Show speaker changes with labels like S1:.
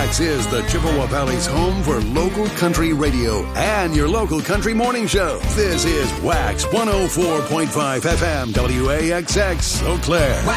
S1: WAXX is the Chippewa Valley's home for local country radio and your local country morning show. This is WAXX 104.5 FM WAXX Eau Claire.